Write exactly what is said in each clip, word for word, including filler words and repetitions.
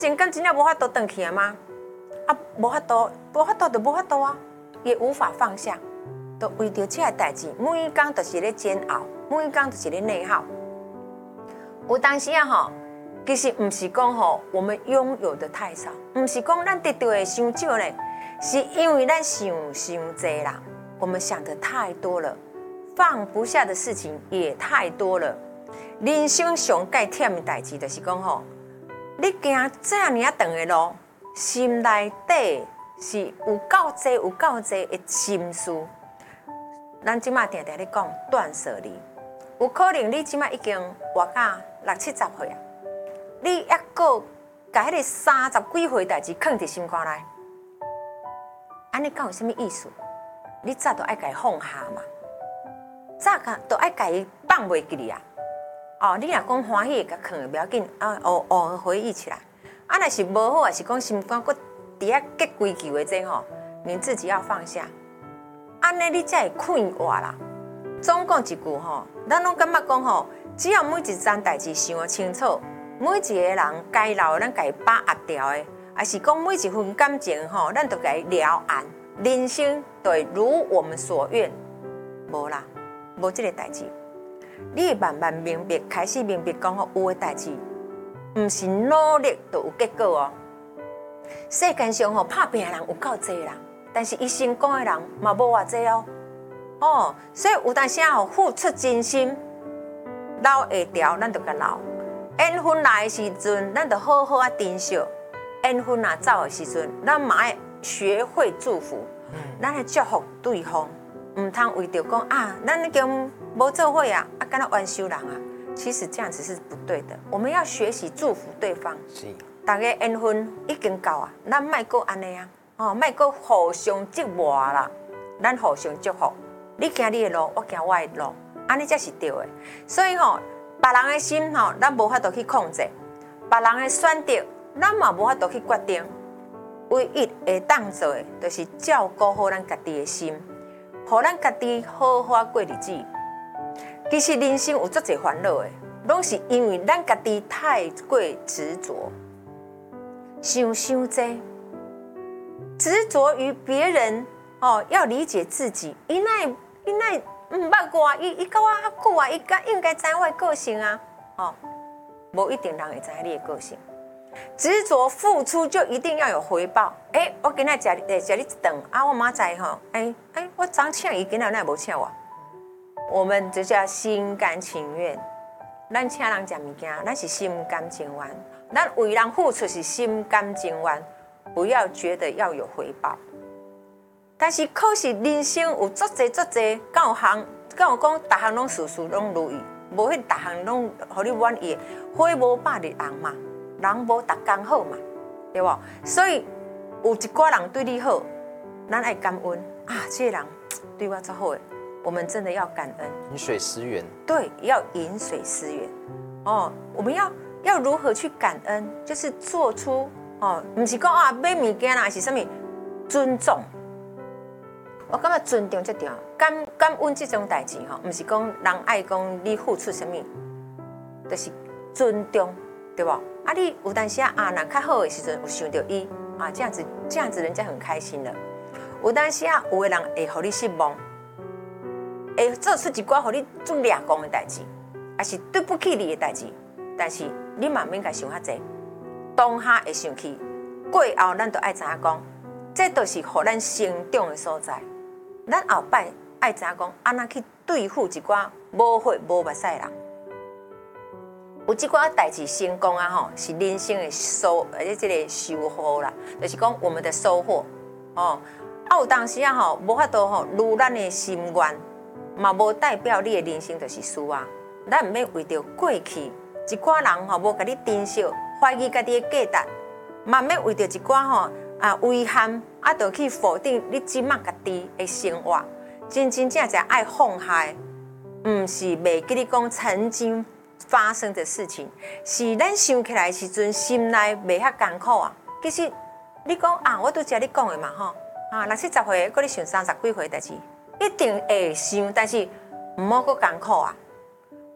情感真正无法度回去啊吗？啊，无法度，无法度就无法度啊，也无法放下，都为着这个代志，每天都是咧煎熬，每天都是咧内耗。有当时啊吼，其实唔是讲吼我们拥有的太少，唔是讲咱得到的伤少呢，是因为咱想伤济啦，我们想的太多了，放不下的事情也太多了。人生上该忝的代志就是讲吼，你行这尔长的路，心内底是有够多、有够多的心事。咱即马定定咧讲断舍离，有可能你即马已经活到六七十岁啊，你还阁把迄个三十几岁代志藏伫心肝内，安尼讲有啥物意思？你早就爱家放下嘛，早个就爱家放袂记哩啊！哦，你若讲欢喜甲藏不要紧啊，哦哦回忆起来。啊，若是无好，也是讲心肝阁伫遐结规矩的这吼，你自己要放下。安尼你才会快活啦。总讲一句吼，咱拢感觉讲吼，只要每一件代志想清楚，每一个人该留咱该把握掉的，还是讲每一份感情吼，咱都该了安，人生就会如我们所愿。无啦，无这个代志，你会慢慢明白，开始明白讲吼，有的代志，唔是努力就有结果哦。世间上吼拍拼的人有够多啦。但是伊成功的人嘛无偌济哦，哦，所以有当时吼付出真心，留会条咱就甲留。缘分来的时阵，咱就好好啊珍惜；缘分啊走的时阵，咱嘛要学会祝福，咱来祝福对方，唔通为着讲啊，咱已经无做伙啊，啊，敢若冤仇人啊。其实这样子是不对的，我们要学习祝福对方。是，大家缘分已经够啊，咱莫阁安尼啊。哦，莫阁互相折磨啦，咱互相祝福。你行你的路，我行我的路，安尼才是对的。所以吼，别人的心吼，咱无法度去控制；别人的选择，咱嘛无法度去决定。唯一会当做的，就是照顾好咱家己的心，互咱家己好好过日子。其实人生有足侪烦恼的，拢是因为咱家己太过执着，想伤济。执着于别人哦，要理解自己。伊奈伊奈唔捌我，伊伊甲我较久啊，伊该应该知我的个性啊。哦，无一定人会知你的个性。执着付出就一定要有回报。哎、欸，我今仔食诶食你一顿啊，我明仔吼，哎、欸、哎、欸，我昨请伊，今仔奈无请我。我们就叫心甘情愿。咱请人食物件，咱是心甘情愿。咱为人付出是心甘情愿。不要觉得要有回报，但是可是人生有足侪足侪，敢有项，敢有讲，逐项拢事事拢如意，无迄逐项拢互你满意。花无百日红嘛，人无逐工好嘛，对无？所以有一寡人对你好，咱爱感恩啊，这个人对我足好的，我们真的要感恩。 饮水思源。对， 要饮水思源。哦，我们要要如何去感恩？就是做出。哦，唔是讲啊买物件啦，是啥物尊重。我感觉尊重这点，感感恩这种代志吼，唔是讲人爱讲你付出啥物，就是尊重，对不？啊，你有当时啊，若较好的时阵有想到伊啊，这样子这样子人家很开心了。有当时啊，有的人会互你失望，会做出一寡互你做掠光的代志，也是对不起你的代志，但是你嘛免甲想遐济。当下会生气，过后咱就爱知影讲，这都是互咱成长的所在。咱后摆爱知影讲，安怎去对付一寡无血无目屎人。有一寡代志成功啊吼，是人生的收，而且这个收获啦，就是讲我们的收获哦。啊，有当时啊吼，无法度吼，如咱的心愿，嘛无代表你的人生就是输啊。咱唔免为着过去一寡人吼，无甲你珍惜。怀疑家己的价值，慢慢为着一寡吼啊遗憾，啊，就去否定你即马家己的生活。真真正正爱放下，唔是袂记你讲曾经发生的事情，是咱想起来的时阵，心内袂遐艰苦啊。其实你讲啊，我拄则你讲的嘛吼，啊六七十岁，搁你想三十几岁的代志，一定会想，但是唔好搁艰苦啊。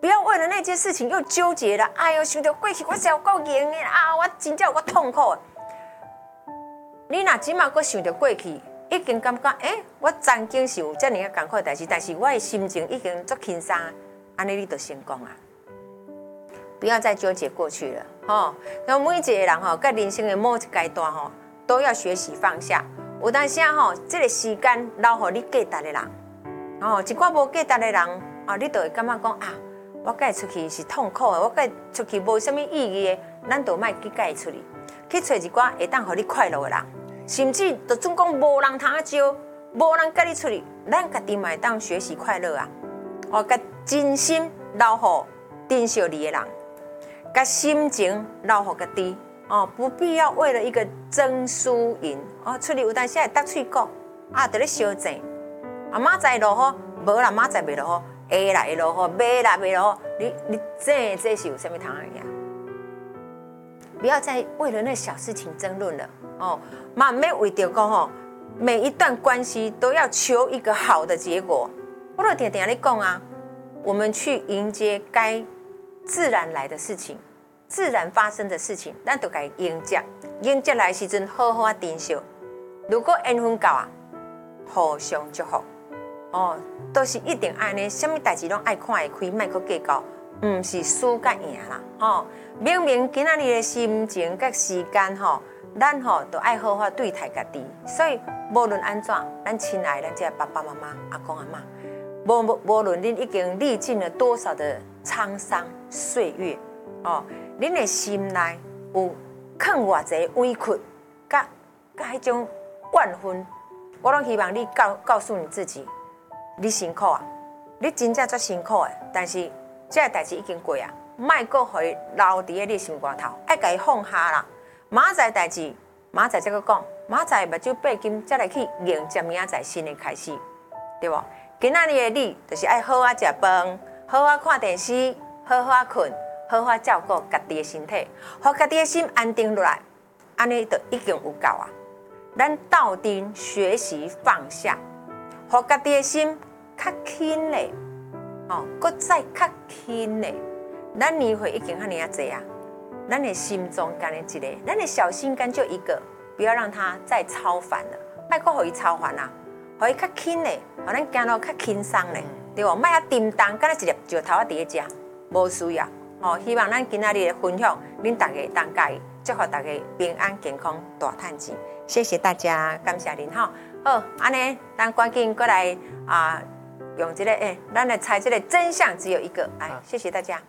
不要为了那件事情又纠结了。哎呦，想到过去我是有够严的啊，我真正有够痛苦的。你若即马搁想到过去，已经感觉哎、欸，我曾经是有这样艰苦的代志，但是我的心情已经足轻松，安尼你就成功啊！不要再纠结过去了，吼。然后每一个人吼，在人生的某一阶段吼，都要学习放下。有当时啊吼，这个时间留给你价值的人，哦，一寡无价值的人，啊，你就会感觉讲啊，我甲伊出去是痛苦的，我甲伊出去无什么意义的，咱就莫去甲伊出去，去找一寡会当互你快乐的人，甚至就总讲无人通招，无人甲你出去，咱家己嘛会当学习快乐啊！哦，甲真心留互珍惜你的人，甲心情留互家己。哦，不必要为了一个争输赢哦，出去有当时会搭喙角，啊，在咧相争，啊，明仔落雨，无啦，明仔袂落雨，下啦会落雨，袂啦袂落雨，你你这这是有啥物通样？不要再为了那小事情争论了哦，嘛免为着讲吼，每一段关系都要求一个好的结果。我都常常咧讲啊，我们去迎接该自然来的事情。自然发生的事情，咱就该迎接。迎接来的时阵，好好啊珍惜。如果缘分到啊，互相祝福。哦，都是一定安尼，什么代志拢爱看会开，莫去计较，唔是输甲赢啦。哦，明明今仔日的心情甲时间吼，咱吼都爱好好对待家己。所以无论安怎，咱亲爱咱这爸爸妈妈、阿公阿嬷，无无论恁已经历尽了多少的沧桑岁月，哦。恁的心内有藏偌济委屈，甲甲迄种怨愤，我拢希望你告告诉你自己，你辛苦啊，你真正足辛苦的，但是这个代志已经过啊，莫搁互伊留伫咧你心肝头，爱甲伊放下啦。明仔载代志，明仔载再搁讲，明仔载目睭八金，才来去迎接明仔载新的开始，对无？今仔日的你，就是爱好啊食饭，好啊看电视，好好啊困。好好照顾家己的身体，互家己的心安定落来，安尼就已经有够啊！咱斗阵学习放下，互家己的心较轻嘞，哦，搁再较轻嘞。咱年岁已经遐尼啊济啊，咱的心中干的一个，咱的小心肝就一个，不要让它再超凡了，莫搁互伊超凡啊，互伊较轻嘞，互咱行路较轻松嘞，对无？莫遐沉重，敢若一粒石头啊伫咧食，无需要。哦，希望咱今仔日的分享，恁大家当介意，祝福大家平安健康大趁钱。谢谢大家，感谢您哈。好，安尼，咱赶紧过来啊，用这个诶，咱来猜这个真相只有一个。哎，谢谢大家。